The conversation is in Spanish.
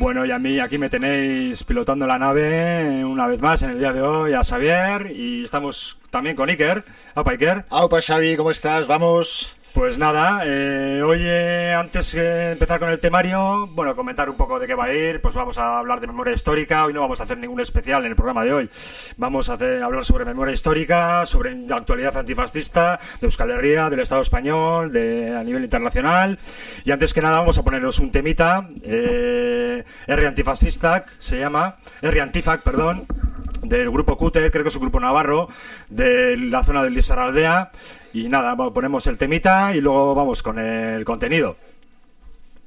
Bueno, y a mí aquí me tenéis pilotando la nave una vez más en el día de hoy a Xavier, y estamos también con Iker. Aupa, Iker. Aupa, Xavi, ¿cómo estás? Vamos. Pues nada, hoy antes de empezar con el temario, bueno, comentar un poco de qué va a ir. Pues vamos a hablar de memoria histórica. Hoy no vamos a hacer ningún especial en el programa de hoy. Vamos a hablar sobre memoria histórica, sobre la actualidad antifascista de Euskal Herria, del Estado español, a nivel internacional. Y antes que nada vamos a poneros un temita, Herri Antifascistak se llama, Herri Antifac, perdón, del grupo Cúter, creo que es un grupo navarro, de la zona de Lizarraldea. Y nada, ponemos el temita y luego vamos con el contenido.